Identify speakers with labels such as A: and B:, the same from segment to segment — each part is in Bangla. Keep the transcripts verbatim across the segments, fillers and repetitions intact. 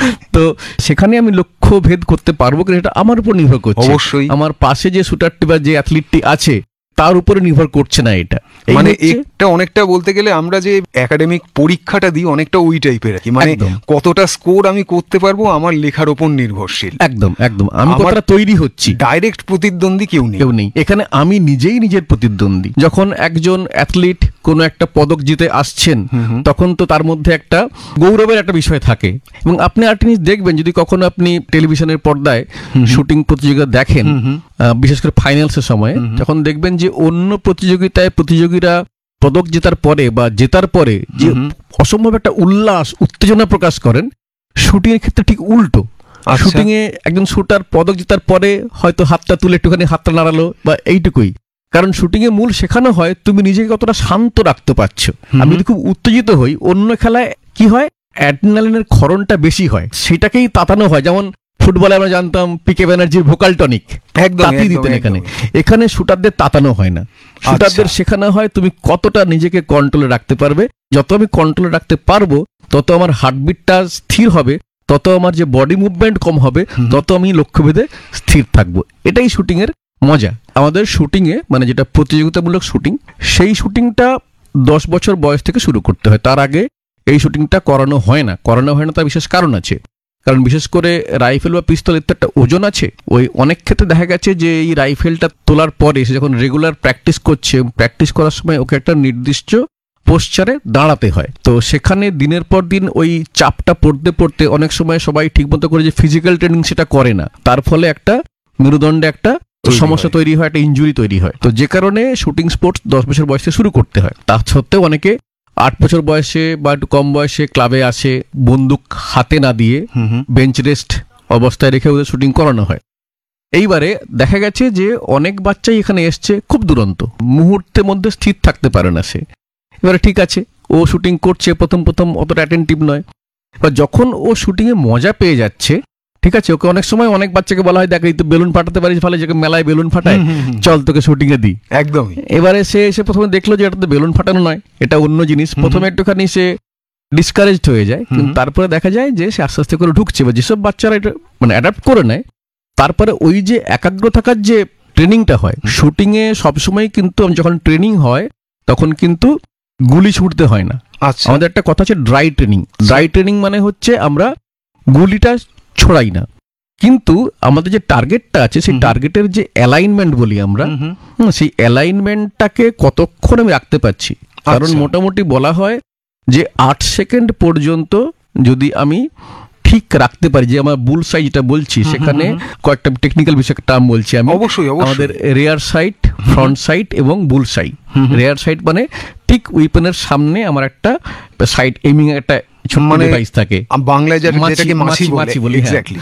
A: তো সেখানে আমি লক্ষ্য ভেদ করতে পারবো কিনা এটা আমার উপর নির্ভর করছে।
B: অবশ্যই
A: আমার পাশে যে শুটারটি বা যে অ্যাথলিটটি আছে তার উপরে নির্ভর করছে না এটা।
B: মানে একটা অনেকটা বলতে গেলে আমরা যে একাডেমিক পরীক্ষাটা দিই অনেকটা ওই টাইপের আর কি, মানে কতটা স্কোর আমি করতে পারবো আমার লেখার উপর নির্ভরশীল।
A: একদম একদম আমি কতটা তৈরি হচ্ছি,
B: ডাইরেক্ট প্রতিদ্বন্দ্বী কেউ নেই
A: কেউ নেই এখানে, আমি নিজেই নিজের প্রতিদ্বন্দ্বী। যখন একজন অ্যাথলিট কোনো একটা পদক জিতে আসছেন তখন তো তার মধ্যে একটা গৌরবের একটা বিষয় থাকে। এবং আপনি আরেকটা জিনিস দেখবেন, যদি কখনো আপনি টেলিভিশনের পর্দায় শুটিং প্রতিযোগিতা দেখেন, বিশেষ করে ফাইনালসের সময়, তখন দেখবেন যে অন্য প্রতিযোগিতায় প্রতিযোগীরা পদক জেতার পরে বা জেতার পরে যে অসম্ভব একটা উল্লাস উত্তেজনা প্রকাশ করেন, শুটিং এর ক্ষেত্রে ঠিক উল্টো। শুটিং এ একজন শুটার পদক জেতার পরে হয়তো হাতটা তুলে একটুখানি হাতটা নাড়ালো বা এইটুকুই, কারণ শুটিং এ মূল শেখানো হয় তুমি নিজেকে কতটা শান্ত রাখতে পারছো। আমি যদি খুব উত্তেজিত হই, অন্য খেলায় কি হয় অ্যাড্রিনালিনের ক্ষরণটা বেশি হয়, সেটাকেই তাতানো হয়। যেমন ফুটবলে আমরা জানতাম পিকে ব্যানার্জির ভোকাল টনিক তাতিয়ে দিতেন, এখানে এখানে শুটারদের তাতানো হয় না, শুটারদের শেখানো হয় তুমি কতটা নিজেকে কন্ট্রোলে রাখতে পারবে। যত আমি কন্ট্রোলে রাখতে পারবো তত আমার হার্টবিটটা স্থির হবে, তত আমার যে বডি মুভমেন্ট কম হবে, তত আমি লক্ষ্যভেদে স্থির থাকবো। এটাই শুটিং এর মজা। আমাদের শুটিং এ মানে যেটা প্রতিযোগিতামূলক শুটিং, সেই শুটিংটা দশ বছর বয়স থেকে শুরু করতে হয়। তার আগে এই শুটিংটা করানো হয় না। করানো হয় না তার বিশেষ কারণ আছে, কারণ বিশেষ করে রাইফেল বা পিস্তল এর একটা ওজন আছে। ওই অনেক ক্ষেত্রে দেখা গেছে যে এই রাইফেলটা তোলার পরে সে যখন রেগুলার প্র্যাকটিস করছে, প্র্যাকটিস করার সময় ওকে একটা নির্দিষ্ট পোশ্চারে দাঁড়াতে হয়। তো সেখানে দিনের পর দিন ওই চাপটা পড়তে পড়তে অনেক সময় সবাই ঠিকমতো করে যে ফিজিক্যাল ট্রেনিং সেটা করে না, তার ফলে একটা মেরুদণ্ডে একটা সমস্যা তৈরি হয়, একটা ইনজুরি তৈরি হয়। তো যে কারণে শুটিং স্পোর্টস দশ বছর বয়সে শুরু করতে হয়। তা সত্ত্বেও অনেকে আট বছর বয়সে বা একটু কম বয়সে ক্লাবে আসে, বন্দুক হাতে না দিয়ে বেঞ্চ রেস্ট অবস্থায় রেখে ওদের শুটিং করানো হয়। এইবারে দেখা গেছে যে অনেক বাচ্চাই এখানে এসছে খুব দুরন্ত, মুহূর্তের মধ্যে স্থির থাকতে পারে না সে। এবারে ঠিক আছে, ও শুটিং করছে, প্রথম প্রথম অতটা অ্যাটেন্টিভ নয়, এবার যখন ও শুটিংয়ে মজা পেয়ে যাচ্ছে, ঠিক আছে, ওকে অনেক সময় অনেক বাচ্চাকে বলা হয় দেখ এই তো বেলুন ফাটাতে পারিস, ভালো যে মেলায় বেলুন ফাটায়, চল তোকে শুটিং এ দিই।
B: একদম।
A: এবারে সে এসে প্রথমে দেখলো যে এটা তো বেলুন ফাটানো নয়, এটা অন্য জিনিস। প্রথমে একটুখানি সে ডিসকারেজড হয়ে যায়, কিন্তু তারপরে দেখা যায় যে সে আস্তে আস্তে করে ঢুকছে, বা যেসব বাচ্চারা এটা মানে অ্যাডাপ্ট করে নেয়, তারপরে ওই যে একাগ্র থাকার যে ট্রেনিংটা হয় শুটিং এ সবসময়, কিন্তু যখন ট্রেনিং হয় তখন কিন্তু গুলি ছুটতে হয় না। আমাদের একটা কথা আছে ড্রাই ট্রেনিং। ড্রাই ট্রেনিং মানে হচ্ছে আমরা গুলিটা ছড়াই না, কিন্তু আমাদের যে টার্গেটটা আছে সেই টার্গেটের যে অ্যালাইনমেন্ট বলি আমরা, সেই অ্যালাইনমেন্টটাকে কতক্ষণ আমি রাখতে পারছি। কারণ মোটামুটি বলা হয় যে আট সেকেন্ড পর্যন্ত যদি আমি ঠিক রাখতে পারি, যে আমার বুল সাইড যেটা বলছি, সেখানে কয়েকটা টেকনিক্যাল বিষয় টার্ম বলছি আমি।
B: অবশ্যই
A: আমাদের রেয়ার সাইট, ফ্রন্ট সাইট এবং বুল সাইড। রেয়ার সাইট মানে ঠিক উইপনের সামনে আমার একটা সাইড এইমিং একটা মানে থাকে, বাংলায় যেটাকে মাছি বলি।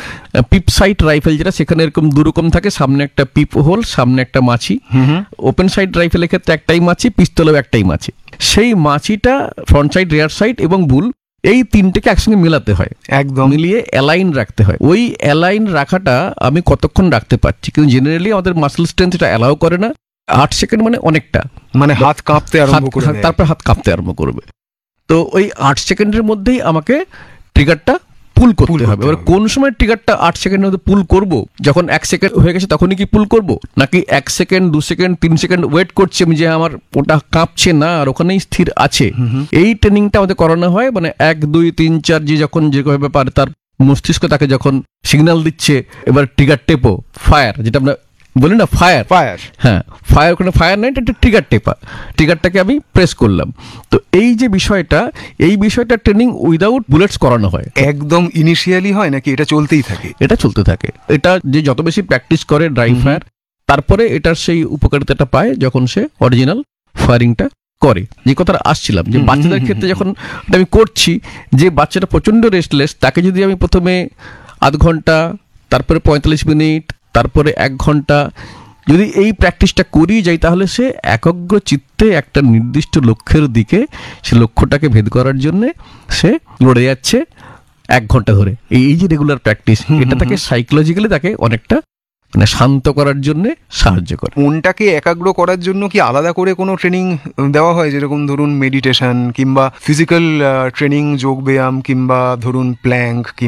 A: পিপ সাইট রাইফেল যেটা, সেখানে এরকম দুরকম থাকে, সামনে একটা পিপ হোল, সামনে একটা মাছি। ওপেন সাইড রাইফেলের ক্ষেত্রে একটাই মাছি, পিস্তলেও একটাই মাছি। সেই মাছিটা ফ্রন্ট সাইড, রেয়ার সাইড এবং বুল, এই তিনটেকে একসঙ্গে মেলাতে হয়, একদম মিলিয়ে অ্যালাইন রাখতে হয়। ওই অ্যালাইন রাখাটা আমি কতক্ষণ রাখতে পারছি, কিন্তু জেনারেলি আমাদের মাসল স্ট্রেংথ এটা অ্যালাউ করে না। আট সেকেন্ড মানে অনেকটা, মানে হাত কাঁপতে আরম্ভ করে, তারপর হাত কাঁপতে আরম্ভ করবে। তো ওই আট সেকেন্ডের মধ্যেই আমাকে ট্রিগারটা পুল করতে হবে। এবার কোন সময় ট্রিগারটা আট সেকেন্ডের মধ্যে পুল করব, যখন এক সেকেন্ড হয়ে গেছে তখনই কি পুল করব, নাকি এক সেকেন্ড, দু সেকেন্ড, তিন সেকেন্ড ওয়েট করছি আমি যে আমার ওটা কাঁপছে না আর ওখানেই স্থির আছে। এই ট্রেনিংটা আমাদের করানো হয়। মানে এক দুই তিন চার যে যখন যেভাবে পারে তার মস্তিষ্ক তাকে যখন সিগন্যাল দিচ্ছে এবার ট্রিগার টেপো, ফায়ার, যেটা আমরা বলি না ফায়ার ফায়ার হ্যাঁ ফায়ার, কোনো ফায়ার নাই, এটা ট্রিগার টেপা, ট্রিগারটাকে আমি প্রেস করলাম। তো এই যে বিষয়টা, এই বিষয়টা ট্রেনিং উইদাউট বুলেটস করানো হয়।
B: একদম ইনিশিয়ালি হয় নাকি এটা চলতেই থাকে?
A: এটা চলতে থাকে। এটা যে যত বেশি প্র্যাকটিস করে ড্রাই ফায়ার, তারপরে এটার সেই উপকারিতাটা পায় যখন সে অরিজিনাল ফায়ারিংটা করে। যে কথাটা আসছিলাম যে বাচ্চাদের ক্ষেত্রে যখন আমি করছি, যে বাচ্চাটা প্রচন্ড রেস্টলেস, তাকে যদি আমি প্রথমে আধ ঘন্টা, তারপরে পঁয়তাল্লিশ মিনিট, তারপরে এক ঘন্টা যদি এই প্র্যাকটিসটা করিয়ে যাই, তাহলে সে একাগ্র চিত্তে একটা নির্দিষ্ট লক্ষ্যের দিকে, সে লক্ষ্যটাকে ভেদ করার জন্য সে লড়ে যাচ্ছে এক ঘন্টা ধরে। এই যে রেগুলার প্র্যাকটিস, এটা তাকে সাইকোলজিক্যালি তাকে অনেকটা মানে শান্ত করার জন্য সাহায্য করে।
B: মনটাকে একাগ্র করার জন্য কি আলাদা করে কোনো ট্রেনিং দেওয়া হয়, যেরকম ধরুন মেডিটেশন কিংবা ফিজিক্যাল ট্রেনিং, যোগ ব্যায়াম, কিংবা ধরুন প্ল্যাঙ্ক?